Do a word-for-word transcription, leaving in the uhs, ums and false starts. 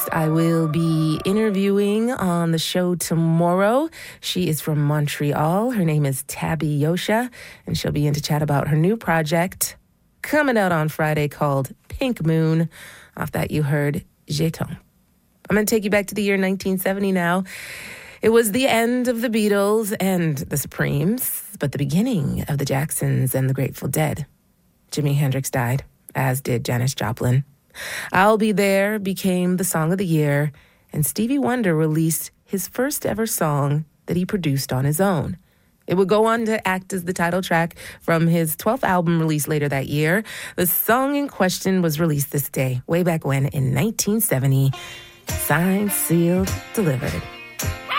I will be interviewing on the show tomorrow. She is from Montreal. Her name is Tabby Yosha, and she'll be in to chat about her new project coming out on Friday called Pink Moon. Off that, you heard Jeton. I'm going to take you back to the year nineteen seventy now. It was the end of the Beatles and the Supremes, but the beginning of the Jacksons and the Grateful Dead. Jimi Hendrix died, as did Janis Joplin. I'll Be There became the song of the year, and Stevie Wonder released his first ever song that he produced on his own. It would go on to act as the title track from his twelfth album released later that year. The song in question was released this day, way back when in nineteen seventy. Signed, sealed, delivered.